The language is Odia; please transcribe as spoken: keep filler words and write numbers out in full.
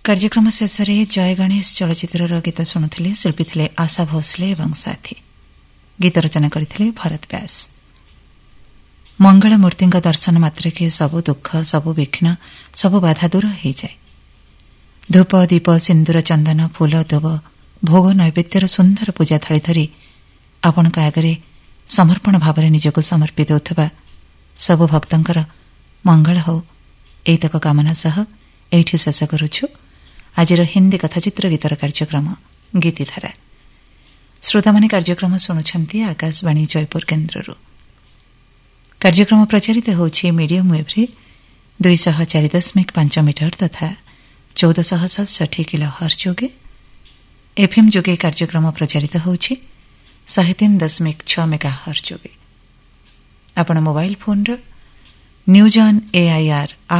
କାର୍ଯ୍ୟକ୍ରମ ଶେଷରେ ଜୟ ଗଣେଶ ଚଳଚ୍ଚିତ୍ରର ଗୀତ ଶୁଣୁଥିଲେ। ଶିଳ୍ପୀ ଥିଲେ ଆଶା ଭୋସଲେ ଏବଂ ସାଥୀ। ଗୀତ ରଚନା କରିଥିଲେ ଭରତ ବ୍ୟାସ। ମଙ୍ଗଳମୂର୍ତ୍ତିଙ୍କ ଦର୍ଶନ ମାତ୍ରକେ ସବୁ ଦୁଃଖ, ସବୁ ବିଘ୍ନ, ସବୁ ବାଧା ଦୂର ହୋଇଯାଏ। ଧୂପ, ଦୀପ, ସିନ୍ଦୁର, ଚନ୍ଦନ, ଫୁଲ, ଦୁବ, ଭୋଗ ନୈବେଦ୍ୟର ସୁନ୍ଦର ପୂଜା ଥାଳି ଧରି ଆପଣଙ୍କ ଆଗରେ ସମର୍ପଣ ଭାବରେ ନିଜକୁ ସମର୍ପି ଦେଉଥିବା ସବୁ ଭକ୍ତଙ୍କର ମଙ୍ଗଳ ହେଉ, ଏଇତକ କାମନା ସହ ଏଇଠି ଶେଷ କରୁଛୁ ଆଜିର ହିନ୍ଦୀ କଥାଚିତ୍ର ଗୀତର କାର୍ଯ୍ୟକ୍ରମ ଗୀତିଧାରା। ଶ୍ରୋତାମାନେ କାର୍ଯ୍ୟକ୍ରମ ଶୁଣୁଛନ୍ତି ଆକାଶବାଣୀ ଜୟପୁର କେନ୍ଦ୍ରରୁ। କାର୍ଯ୍ୟକ୍ରମ ପ୍ରଚାରିତ ହେଉଛି ମିଡିୟମ୍ ୱେଭ୍ରେ ଦୁଇଶହ ଚାରି ଦଶମିକ ପାଞ୍ଚ ମିଟର ତଥା ଚଉଦଶହ ସତଷଠି କିଲୋ ହର୍ଜ ଯୋଗେ। ଏଫ୍ଏମ୍ ଯୋଗେ କାର୍ଯ୍ୟକ୍ରମ ପ୍ରଚାରିତ ହେଉଛି ଶହେ ତିନି ଦଶମିକ ଛଅ ମେଗା ହର୍ଜ ଯୋଗେ। ଆପଣ ମୋବାଇଲ ଫୋନ୍ର ନ୍ୟୁଜ୍ ଅନ୍ ଏଆଇଆର୍